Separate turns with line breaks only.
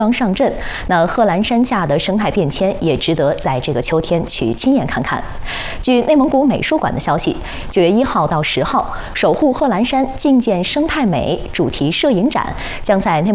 刚上阵，那贺兰山下的生态变迁也值得在这个秋天去亲眼看看。据内蒙古美术馆的消息，9月1号到10号，守护贺兰山觐见生态美主题摄影展将在内蒙